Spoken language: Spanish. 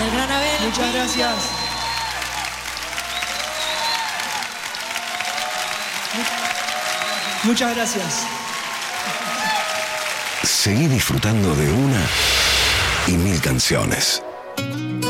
El gran Abel. Muchas gracias. Muchas gracias. Seguí disfrutando de una y mil canciones.